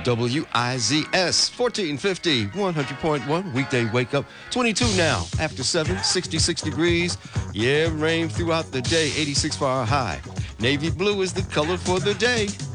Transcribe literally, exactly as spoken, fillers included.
W I Z S, fourteen fifty, one hundred point one, weekday wake up. twenty-two now, after seven, sixty-six degrees. Yeah, rain throughout the day, eighty-six for our high. Navy blue is the color for the day.